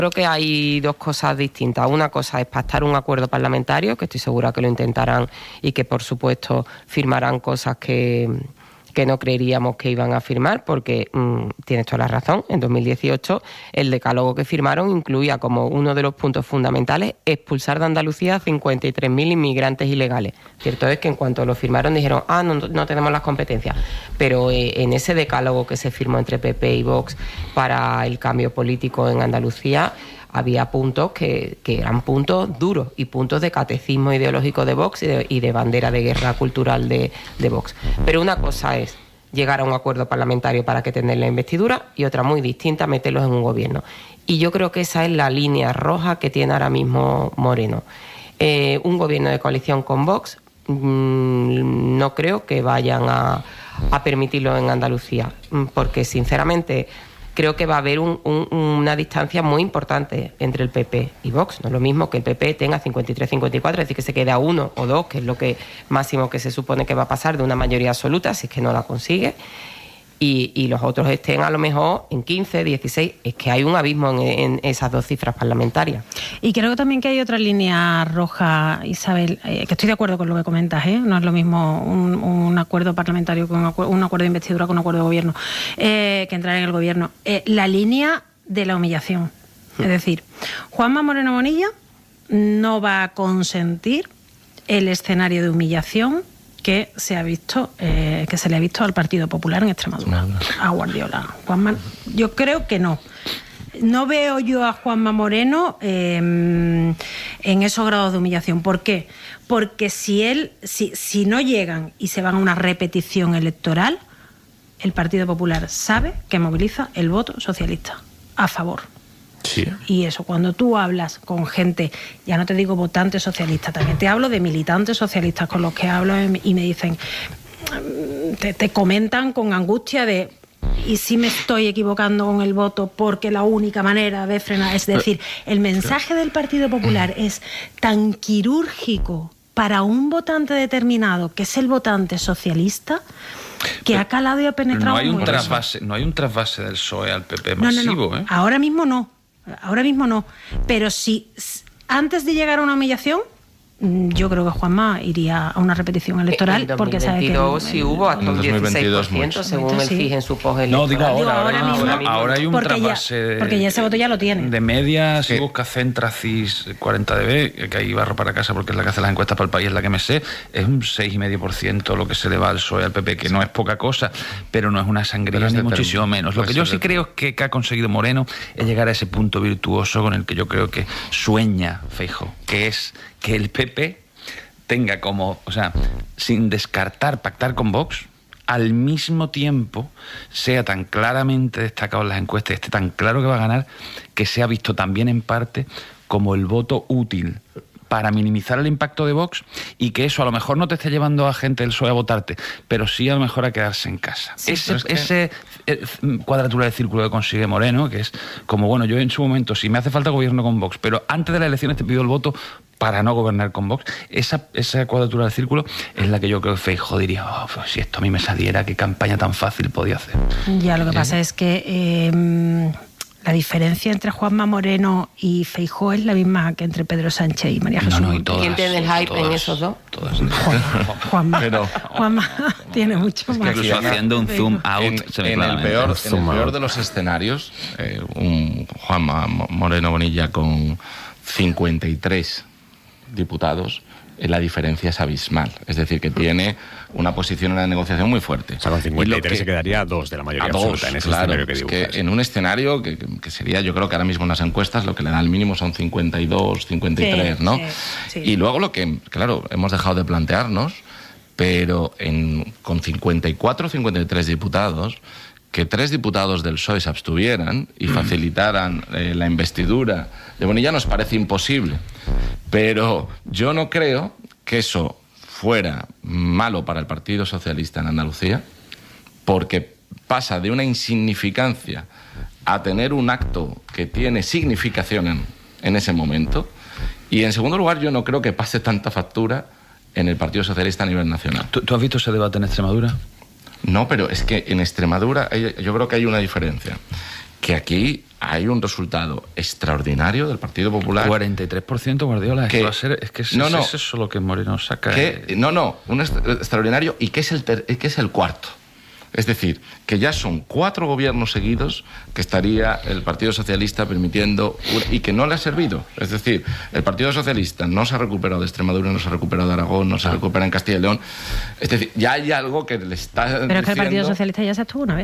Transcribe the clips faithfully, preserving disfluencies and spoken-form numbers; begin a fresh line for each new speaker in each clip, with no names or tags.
Creo que hay dos cosas distintas. Una cosa es pactar un acuerdo parlamentario, que estoy segura que lo intentarán y que, por supuesto, firmarán cosas que, que no creeríamos que iban a firmar, porque mmm, tienes toda la razón. En dos mil dieciocho el decálogo que firmaron incluía como uno de los puntos fundamentales expulsar de Andalucía a cincuenta y tres mil inmigrantes ilegales. Cierto es que en cuanto lo firmaron dijeron, ah, no, no tenemos las competencias. Pero eh, en ese decálogo que se firmó entre P P y Vox para el cambio político en Andalucía, había puntos que, que eran puntos duros y puntos de catecismo ideológico de Vox y de, y de bandera de guerra cultural de, de Vox. Pero una cosa es llegar a un acuerdo parlamentario para que tengan la investidura y otra muy distinta, meterlos en un gobierno. Y yo creo que esa es la línea roja que tiene ahora mismo Moreno. Eh, un gobierno de coalición con Vox, mmm, no creo que vayan a, a permitirlo en Andalucía, porque sinceramente creo que va a haber un, un, una distancia muy importante entre el P P y Vox. No es lo mismo que el P P tenga cincuenta y tres cincuenta y cuatro, es decir, que se quede a uno o dos, que es lo que máximo que se supone que va a pasar de una mayoría absoluta, si es que no la consigue, y, y los otros estén a lo mejor en quince, dieciséis. Es que hay un abismo en, en esas dos cifras parlamentarias.
Y creo también que hay otra línea roja, Isabel, eh, que estoy de acuerdo con lo que comentas, ¿eh? No es lo mismo un, un acuerdo parlamentario con un acuerdo, un acuerdo de investidura con un acuerdo de gobierno, eh, que entrar en el gobierno. Eh, la línea de la humillación. Es decir, Juanma Moreno Bonilla no va a consentir el escenario de humillación que se ha visto, eh, que se le ha visto al Partido Popular en Extremadura, a Guardiola. Juanma, yo creo que no. No veo yo a Juanma Moreno eh, en esos grados de humillación. ¿Por qué? Porque si él, si, si no llegan y se van a una repetición electoral, el Partido Popular sabe que moviliza el voto socialista a favor.
Sí.
Y eso, cuando tú hablas con gente, ya no te digo votantes socialistas, también te hablo de militantes socialistas con los que hablo y me dicen, te, te comentan con angustia de, ¿y si me estoy equivocando con el voto? Porque la única manera de frenar, es decir, el mensaje del Partido Popular es tan quirúrgico para un votante determinado, que es el votante socialista, que ha calado y ha penetrado.
No hay un
muy
trasvase, no hay un trasvase del P S O E al P P
no,
masivo,
no, no.
¿eh?
Ahora mismo no. Ahora mismo no. Pero si antes de llegar a una humillación, yo creo que Juanma iría a una repetición electoral,
en
porque sabe que
el, sí hubo hasta un dieciséis por ciento según el
sí.
F I J en su post
No, digo ahora,
digo, ahora,
ahora,
mismo,
ahora, ahora hay un
porque
trasvase
ya, porque ya ese voto ya lo tiene.
De media, si
sí.
busca Centra, C I S, cuarenta D B, que ahí barro para casa porque es la que hace las encuestas para el país, es la que me sé, es un seis coma cinco por ciento lo que se le va al P S O E, al P P, que no es poca cosa, pero no es una sangría ni muchísimo menos. Lo que yo sí creo que, que ha conseguido Moreno es llegar a ese punto virtuoso con el que yo creo que sueña Feijóo, que es que el P P tenga como, o sea, sin descartar pactar con Vox, al mismo tiempo sea tan claramente destacado en las encuestas, esté tan claro que va a ganar, que se ha visto también en parte como el voto útil para minimizar el impacto de Vox, y que eso a lo mejor no te esté llevando a gente del P S O E a votarte, pero sí a lo mejor a quedarse en casa. Sí, ese es que... ese eh, cuadratura del círculo que consigue Moreno, que es como, bueno, yo en su momento, si me hace falta gobierno con Vox, pero antes de las elecciones te pido el voto para no gobernar con Vox, esa, esa cuadratura del círculo es la que yo creo que Feijóo diría, oh, pues si esto a mí me saliera, qué campaña tan fácil podía hacer.
Ya, lo que
¿Eh?
pasa es que eh, la diferencia entre Juanma Moreno y Feijóo es la misma que entre Pedro Sánchez y María Jesús.
No, no, y todas,
¿Quién tiene el hype
todas,
en esos dos?
Todas.
Juanma, Juanma,
Pero,
Juanma tiene mucho más.
Incluso haciendo un zoom out,
en,
se ve
en el
claramente.
peor,
Un
en el peor de los escenarios, eh, un Juanma Moreno Bonilla con cincuenta y tres diputados, eh, la diferencia es abismal. Es decir, que tiene una posición en la negociación muy fuerte.
O sea, con cincuenta y tres
que,
se quedaría a dos de la mayoría
a dos,
absoluta en ese
claro,
escenario que
es
dibujas.
que en un escenario que, que sería, yo creo que ahora mismo en las encuestas lo que le da el mínimo son cincuenta y dos, cincuenta y tres,
sí,
¿no?
Sí, sí.
Y luego lo que, claro, hemos dejado de plantearnos, pero en, con cincuenta y cuatro, cincuenta y tres diputados, que tres diputados del P S O E se abstuvieran y facilitaran eh, la investidura de Bonilla nos parece imposible. Pero yo no creo que eso fuera malo para el Partido Socialista en Andalucía, porque pasa de una insignificancia a tener un acto que tiene significación en, en ese momento. Y en segundo lugar, yo no creo que pase tanta factura en el Partido Socialista a nivel nacional.
¿Tú, ¿Tú has visto ese debate en Extremadura?
No, pero es que en Extremadura hay, yo creo que hay una diferencia. que aquí hay un resultado extraordinario del Partido Popular.
cuarenta y tres por ciento Guardiola,
que,
es, va a ser, es que es,
no, no,
es eso lo que Moreno saca.
Que, no, no, un extraordinario y que es el, ter, que es el cuarto. Es decir, que ya son cuatro gobiernos seguidos que estaría el Partido Socialista permitiendo y que no le ha servido. Es decir, el Partido Socialista no se ha recuperado de Extremadura, no se ha recuperado de Aragón, no se ah. recupera en Castilla y León. Es decir, ya hay algo que le está
Pero
diciendo...
es que el Partido Socialista ya se estuvo una vez.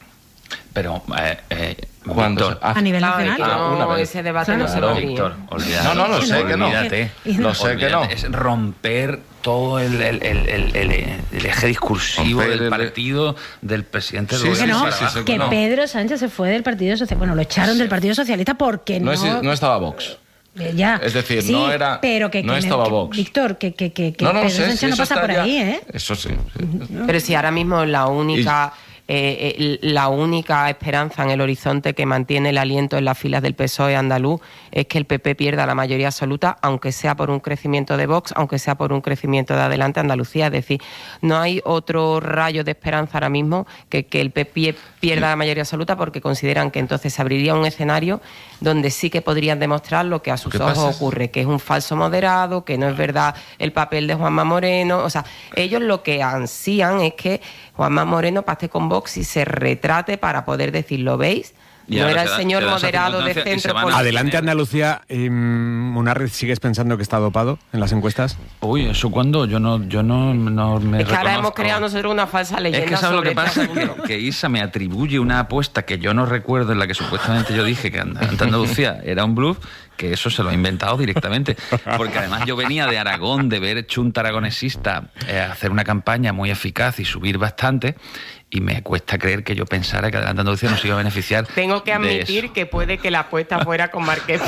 Pero, eh, eh,
¿cuándo?
A, a nivel nacional.
No,
una vez.
ese debate claro. no se
lo
no,
Víctor, olvídate.
No, no, no sé que no.
Olvídate.
No sé que no.
Es romper todo el, el, el, el, el, el eje discursivo romper del el... partido del presidente
sí,
del
sí,
gobierno.
no, sí, sí, que no. Pedro Sánchez se fue del Partido Socialista. Bueno, lo echaron sí. del Partido Socialista porque no...
No, es, no estaba Vox.
Ya.
Es decir,
sí,
no era
pero que,
no
que
estaba
que,
Vox.
Víctor, que, que, que, que
no, no,
Pedro
sé,
Sánchez
si
no pasa por
ya...
ahí, ¿eh?
Eso sí. sí.
Pero si ahora mismo la única... Y... Eh, la única esperanza en el horizonte que mantiene el aliento en las filas del P S O E andaluz es que el P P pierda la mayoría absoluta, aunque sea por un crecimiento de Vox, aunque sea por un crecimiento de Adelante Andalucía. Es decir, no hay otro rayo de esperanza ahora mismo que que el P P pierda la mayoría absoluta, porque consideran que entonces se abriría un escenario donde sí que podrían demostrar lo que a sus ojos pasa? ocurre, que es un falso moderado, que no es verdad el papel de Juanma Moreno. O sea, ellos lo que ansían es que Juanma Moreno pacte con Vox y se retrate para poder decir, ¿lo veis? No era el señor moderado de centro político.
Adelante Andalucía, eh, Munarriz, ¿sigues pensando que está dopado en las encuestas?
Uy, ¿eso cuándo? Yo no, yo no, no me
Es que ahora
reconozco.
hemos creado nosotros una falsa leyenda.
Es que ¿sabes lo que pasa?
Este
que, que Isa me atribuye una apuesta que yo no recuerdo, en la que supuestamente yo dije que Adelante Andalucía era un bluff, que eso se lo ha inventado directamente. Porque además yo venía de Aragón, de ver Chunta aragonesista eh, hacer una campaña muy eficaz y subir bastante, y me cuesta creer que yo pensara que Adelante Andalucía nos iba a beneficiar.
Tengo que admitir que puede que la apuesta fuera con Marqués.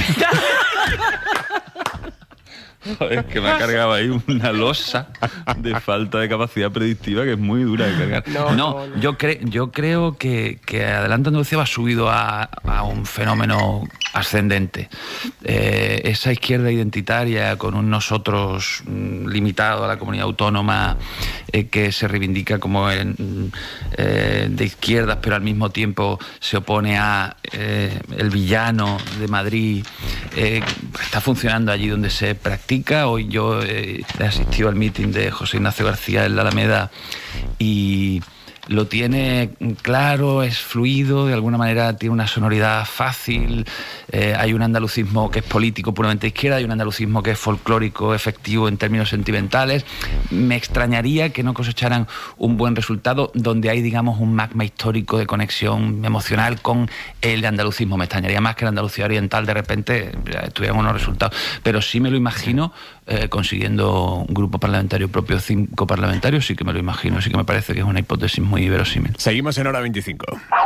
Es que me ha cargado ahí una losa de falta de capacidad predictiva que es muy dura de cargar. No, no, no. Yo, cre yo creo que, que Adelante Andalucía va subido a, a un fenómeno ascendente. Eh, esa izquierda identitaria con un nosotros mm, limitado a la comunidad autónoma, eh, que se reivindica como en, eh, de izquierdas, pero al mismo tiempo se opone a eh, el villano de Madrid, eh, está funcionando allí donde se practica. Hoy yo eh, he asistido al meeting de José Ignacio García en la Alameda y lo tiene claro, es fluido, de alguna manera tiene una sonoridad fácil. Eh, hay un andalucismo que es político puramente izquierda, hay un andalucismo que es folclórico, efectivo en términos sentimentales. Me extrañaría que no cosecharan un buen resultado donde hay, digamos, un magma histórico de conexión emocional con el andalucismo. Me extrañaría más que la Andalucía oriental de repente tuvieran unos resultados. Pero sí me lo imagino eh, consiguiendo un grupo parlamentario propio, cinco parlamentarios, sí que me lo imagino, sí que me parece que es una hipótesis muy verosímil.
Seguimos en Hora veinticinco.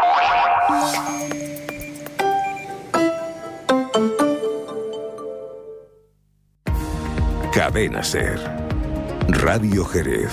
Cadena SER. Radio Jerez.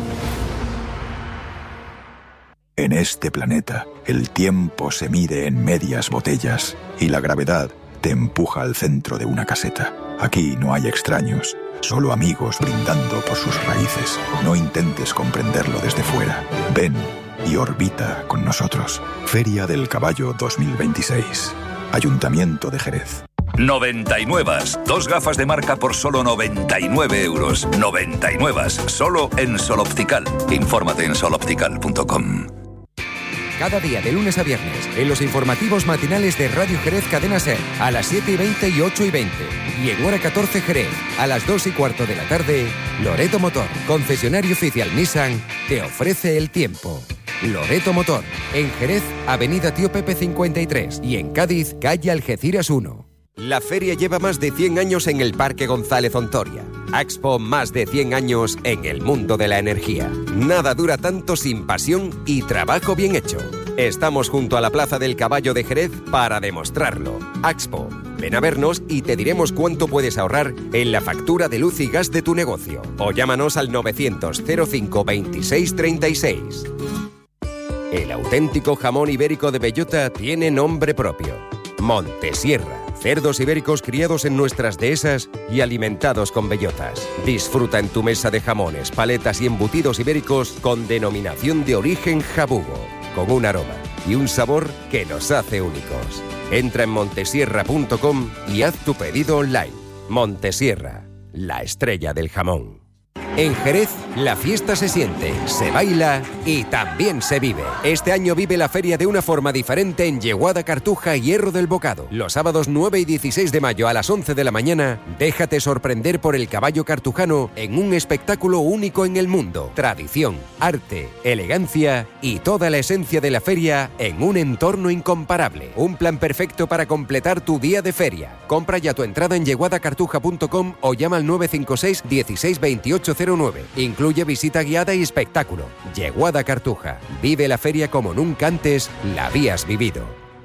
En este planeta, el tiempo se mide en medias botellas y la gravedad te empuja al centro de una caseta. Aquí no hay extraños, solo amigos brindando por sus raíces. No intentes comprenderlo desde fuera. Ven y orbita con nosotros. Feria del Caballo dos mil veintiséis. Ayuntamiento de Jerez.
noventa y nueve. Dos gafas de marca por solo noventa y nueve euros. noventa y nueve. Solo en Sol Optical. Infórmate en sol optical punto com.
Cada día de lunes a viernes en los informativos matinales de Radio Jerez Cadena SER a las siete y veinte y ocho y veinte. Y en hora catorce Jerez a las dos y cuarto de la tarde, Loreto Motor, concesionario oficial Nissan, te ofrece el tiempo. Loreto Motor, en Jerez, Avenida Tío Pepe cincuenta y tres y en Cádiz, calle Algeciras uno. La feria lleva más de cien años en el Parque González Ontoria. Axpo, más de cien años en el mundo de la energía. Nada dura tanto sin pasión y trabajo bien hecho. Estamos junto a la Plaza del Caballo de Jerez para demostrarlo. Axpo, ven a vernos y te diremos cuánto puedes ahorrar en la factura de luz y gas de tu negocio. O llámanos al novecientos cero cinco veintiséis treinta y seis. El auténtico jamón ibérico de bellota tiene nombre propio. Montesierra. Cerdos ibéricos criados en nuestras dehesas y alimentados con bellotas. Disfruta en tu mesa de jamones, paletas y embutidos ibéricos con denominación de origen Jabugo, con un aroma y un sabor que nos hace únicos. Entra en montesierra punto com y haz tu pedido online. Montesierra, la estrella del jamón. En Jerez, la fiesta se siente, se baila y también se vive. Este año vive la feria de una forma diferente en Yeguada, Cartuja y Hierro del Bocado. Los sábados nueve y dieciséis de mayo a las once de la mañana, déjate sorprender por el caballo cartujano en un espectáculo único en el mundo. Tradición, arte, elegancia y toda la esencia de la feria en un entorno incomparable. Un plan perfecto para completar tu día de feria. Compra ya tu entrada en yeguada cartuja punto com o llama al nueve cinco seis dieciséis veintiocho cero nueve. Incluye visita guiada y espectáculo. Yeguada Cartuja. Vive la feria como nunca antes la habías vivido.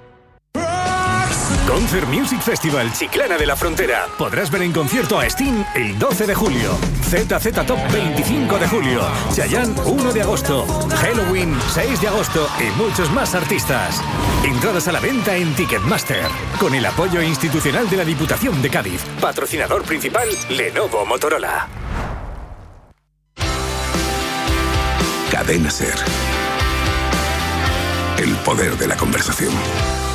Concert Music Festival Chiclana de la Frontera. Podrás ver en concierto a Sting el doce de julio, Z Z Top veinticinco de julio, Chayanne uno de agosto, Halloween seis de agosto y muchos más artistas. Entradas a la venta en Ticketmaster, con el apoyo institucional de la Diputación de Cádiz. Patrocinador principal, Lenovo Motorola.
Cadena SER. El poder de la conversación.